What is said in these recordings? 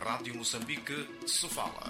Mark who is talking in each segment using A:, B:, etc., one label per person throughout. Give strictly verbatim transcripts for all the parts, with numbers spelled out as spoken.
A: Rádio Moçambique, Sofala.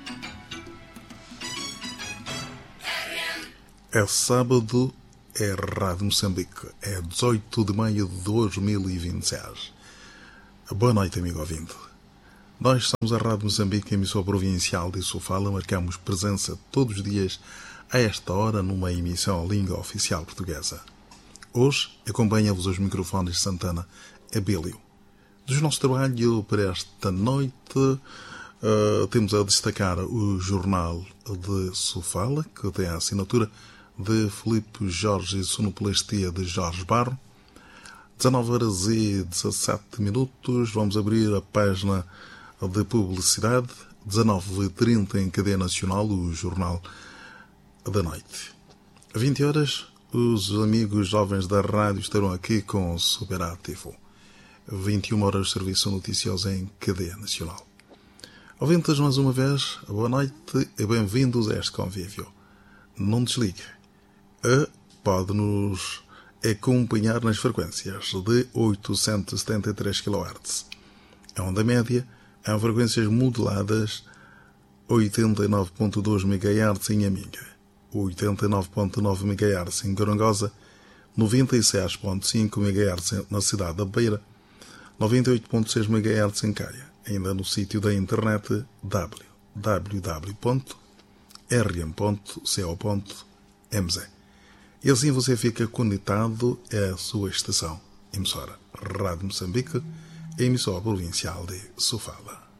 B: É sábado, é Rádio Moçambique, é dezoito de maio de dois mil e vinte e seis. Boa noite, amigo ouvinte. Nós somos a Rádio Moçambique, emissora provincial de Sofala, marcamos presença todos os dias a esta hora numa emissão em língua oficial portuguesa. Hoje acompanha-vos os microfones de Santana Abílio. Dos nossos trabalhos para esta noite, uh, temos a destacar o Jornal de Sofala, que tem a assinatura de Filipe Jorge e sonoplastia de Jorge Barro. dezanove horas e dezassete minutos, vamos abrir a página de publicidade. dezanove e trinta em cadeia nacional, o Jornal da Noite. vinte horas, os amigos jovens da rádio estarão aqui com o Superativo. vinte e uma horas, serviço noticioso em cadeia nacional. Ouvintes, mais uma vez, boa noite e bem-vindos a este convívio. Não desligue. A pode-nos acompanhar nas frequências de oitocentos e setenta e três quilohertz. A onda média em frequências moduladas oitenta e nove vírgula dois megahertz em Aminga, oitenta e nove vírgula nove megahertz em Gorongosa, noventa e seis vírgula cinco megahertz na cidade da Beira, noventa e oito vírgula seis megahertz em Caia, ainda no sítio da internet w w w ponto r m ponto co ponto m z. E assim você fica conectado à sua estação emissora Rádio Moçambique, emissora provincial de Sofala.